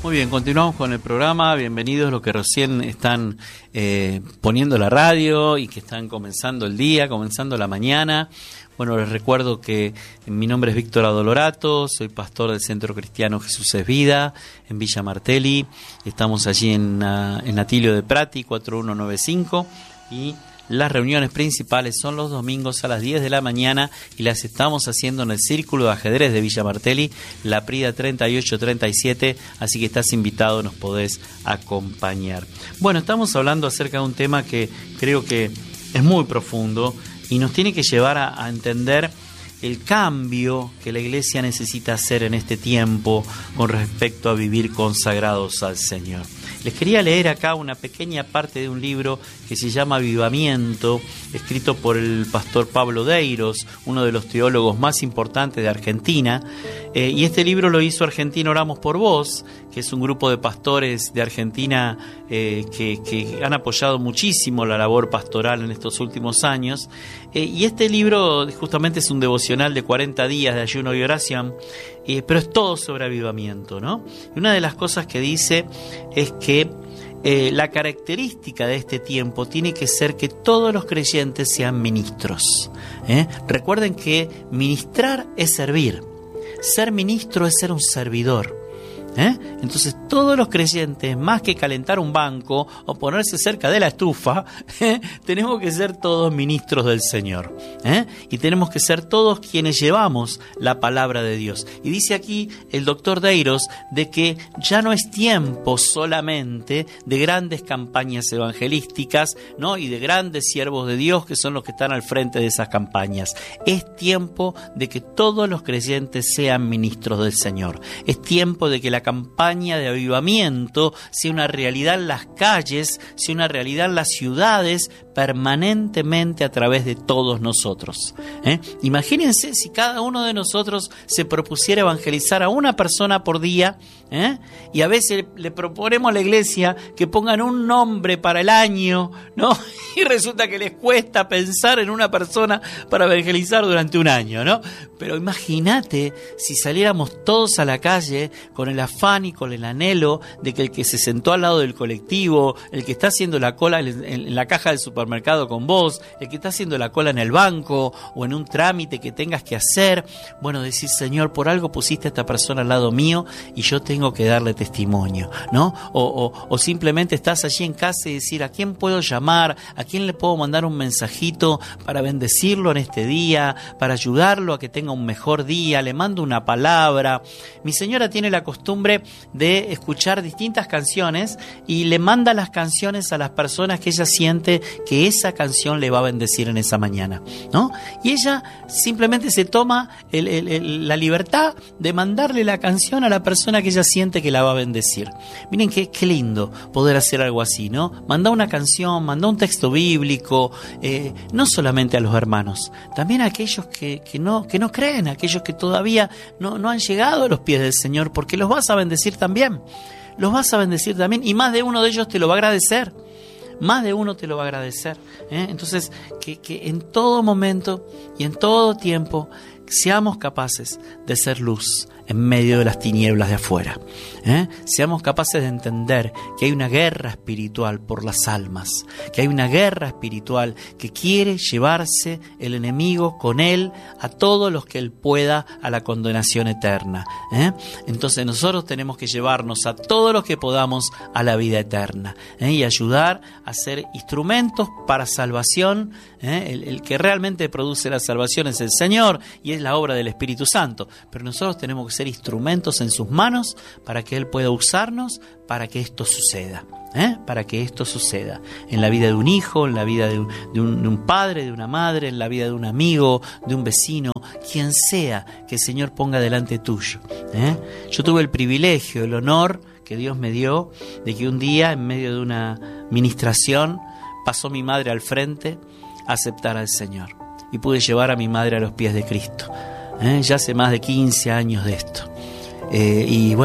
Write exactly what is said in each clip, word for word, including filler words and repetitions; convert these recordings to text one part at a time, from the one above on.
Muy bien, continuamos con el programa. Bienvenidos los que recién están eh, poniendo la radio y que están comenzando el día, comenzando la mañana. Bueno, les recuerdo que mi nombre es Víctor Adolorato, soy pastor del Centro Cristiano Jesús es Vida en Villa Martelli. Estamos allí en, uh, en Atilio de Prati, cuatro uno nueve cinco, y las reuniones principales son los domingos a las diez de la mañana y las estamos haciendo en el Círculo de Ajedrez de Villa Martelli, La Prida treinta y ocho treinta y siete, así que estás invitado, nos podés acompañar. Bueno, estamos hablando acerca de un tema que creo que es muy profundo y nos tiene que llevar a, a entender el cambio que la Iglesia necesita hacer en este tiempo con respecto a vivir consagrados al Señor. Les quería leer acá una pequeña parte de un libro que se llama Avivamiento, escrito por el pastor Pablo Deiros, uno de los teólogos más importantes de Argentina. Eh, y este libro lo hizo Argentina Oramos por Vos, que es un grupo de pastores de Argentina eh, que, que han apoyado muchísimo la labor pastoral en estos últimos años. Eh, y este libro justamente es un devocional de cuarenta días de ayuno y oración, eh, pero es todo sobre avivamiento, ¿no? Y una de las cosas que dice es que eh, la característica de este tiempo tiene que ser que todos los creyentes sean ministros, ¿eh? Recuerden que ministrar es servir, ser ministro es ser un servidor. ¿Eh? Entonces todos los creyentes, más que calentar un banco o ponerse cerca de la estufa, ¿eh? tenemos que ser todos ministros del Señor, ¿eh? y tenemos que ser todos quienes llevamos la palabra de Dios. Y dice aquí el doctor Deiros de que ya no es tiempo solamente de grandes campañas evangelísticas, ¿no? y de grandes siervos de Dios que son los que están al frente de esas campañas. Es tiempo de que todos los creyentes sean ministros del Señor. Es tiempo de que la campaña de avivamiento sea una realidad en las calles, sea una realidad en las ciudades, permanentemente a través de todos nosotros. ¿Eh? Imagínense si cada uno de nosotros se propusiera evangelizar a una persona por día, ¿eh? y a veces le proponemos a la iglesia que pongan un nombre para el año, ¿no? y resulta que les cuesta pensar en una persona para evangelizar durante un año, ¿no? Pero imagínate si saliéramos todos a la calle con el afán y con el anhelo de que el que se sentó al lado del colectivo, el que está haciendo la cola en la caja del supermercado con vos, el que está haciendo la cola en el banco o en un trámite que tengas que hacer, bueno, decir, Señor, por algo pusiste a esta persona al lado mío y yo tengo que darle testimonio, ¿no? O, o, o simplemente estás allí en casa y decir, ¿a quién puedo llamar? ¿A quién le puedo mandar un mensajito para bendecirlo en este día, para ayudarlo a que tenga un mejor día? Le mando una palabra. Mi señora tiene la costumbre de escuchar distintas canciones y le manda las canciones a las personas que ella siente que esa canción le va a bendecir en esa mañana, ¿no? Y ella simplemente se toma el, el, el, la libertad de mandarle la canción a la persona que ella siente que la va a bendecir. Miren qué, qué lindo poder hacer algo así, ¿no? Mandar una canción, mandar un texto bíblico, eh, no solamente a los hermanos, también a aquellos que, que, no, que no creen, a aquellos que todavía no, no han llegado a los pies del Señor, porque los vas a bendecir también, los vas a bendecir también, y más de uno de ellos te lo va a agradecer. Más de uno te lo va a agradecer, ¿eh? Entonces, que, que en todo momento y en todo tiempo seamos capaces de ser luz en medio de las tinieblas de afuera, ¿eh? Seamos capaces de entender que hay una guerra espiritual por las almas, que hay una guerra espiritual que quiere llevarse el enemigo con él a todos los que él pueda a la condenación eterna, ¿eh? Entonces nosotros tenemos que llevarnos a todos los que podamos a la vida eterna, ¿eh? y ayudar a ser instrumentos para salvación, ¿eh? el, el que realmente produce la salvación es el Señor y es la obra del Espíritu Santo, pero nosotros tenemos que ser instrumentos en sus manos para que Él pueda usarnos para que esto suceda, ¿eh? para que esto suceda en la vida de un hijo, en la vida de un, de, un, de un padre, de una madre, en la vida de un amigo, de un vecino, quien sea que el Señor ponga delante tuyo, ¿eh? Yo tuve el privilegio, el honor que Dios me dio de que un día en medio de una ministración pasó mi madre al frente a aceptar al Señor y pude llevar a mi madre a los pies de Cristo. ¿Eh? Ya hace más de quince años de esto. Eh, y bueno,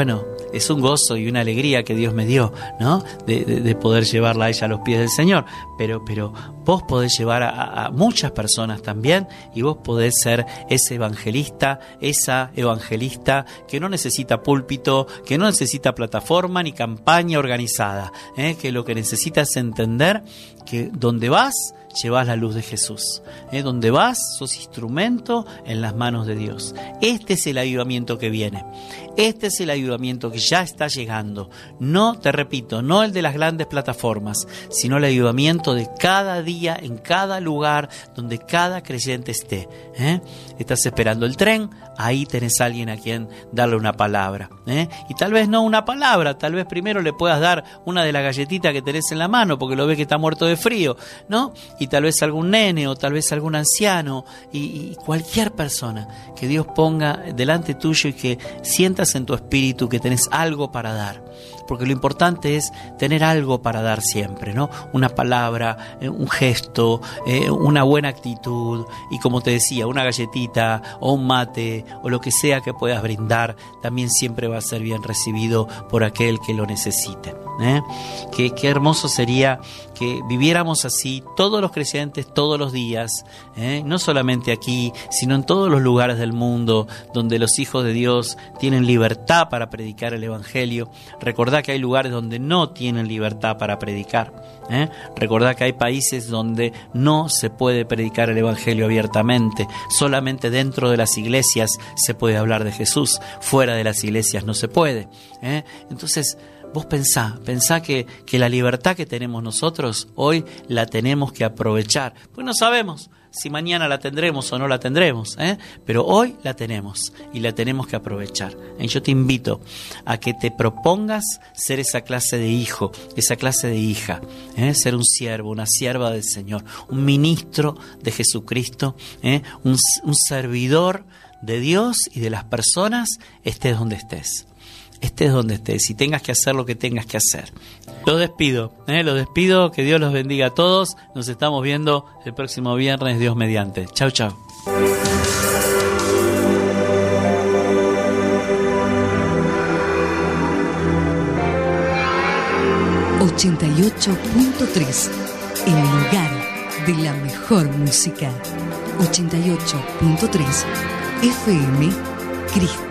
es un gozo y una alegría que Dios me dio, ¿no? De, de, de poder llevarla a ella a los pies del Señor. Pero, pero vos podés llevar a, a muchas personas también, y vos podés ser ese evangelista, esa evangelista que no necesita púlpito, que no necesita plataforma ni campaña organizada, ¿eh? Que lo que necesita es entender que donde vas, llevas la luz de Jesús, ¿eh? Donde vas, sos instrumento en las manos de Dios. Este es el avivamiento que viene. Este es el avivamiento que ya está llegando. No, te repito, no el de las grandes plataformas, sino el avivamiento de cada día, en cada lugar donde cada creyente esté, ¿eh? Estás esperando el tren, ahí tenés a alguien a quien darle una palabra, ¿eh? Y tal vez no una palabra, tal vez primero le puedas dar una de las galletitas que tenés en la mano porque lo ves que está muerto de frío, ¿no? Y tal vez algún nene o tal vez algún anciano y, y cualquier persona que Dios ponga delante tuyo y que sientas en tu espíritu que tenés algo para dar. Porque lo importante es tener algo para dar siempre, ¿no? Una palabra, un gesto, eh, una buena actitud y, como te decía, una galletita o un mate o lo que sea que puedas brindar, también siempre va a ser bien recibido por aquel que lo necesite, ¿eh? Qué, qué hermoso sería que viviéramos así todos los creyentes todos los días, ¿eh? No solamente aquí, sino en todos los lugares del mundo donde los hijos de Dios tienen libertad para predicar el Evangelio. Recordá que hay lugares donde no tienen libertad para predicar, ¿eh? Recordá que hay países donde no se puede predicar el Evangelio abiertamente. Solamente dentro de las iglesias se puede hablar de Jesús. Fuera de las iglesias no se puede, ¿eh? Entonces, vos pensá, pensá que, que la libertad que tenemos nosotros hoy la tenemos que aprovechar. Pues no sabemos si mañana la tendremos o no la tendremos, ¿eh? Pero hoy la tenemos y la tenemos que aprovechar. Y yo te invito a que te propongas ser esa clase de hijo, esa clase de hija, ¿eh? Ser un siervo, una sierva del Señor, un ministro de Jesucristo, ¿eh? un, un servidor de Dios y de las personas, estés donde estés. Estés donde estés y tengas que hacer lo que tengas que hacer. Los despido, ¿eh? los despido, que Dios los bendiga a todos. Nos estamos viendo el próximo viernes, Dios mediante. Chau, chau. ochenta y ocho punto tres, el lugar de la mejor música. ochenta y ocho punto tres F M Cristo.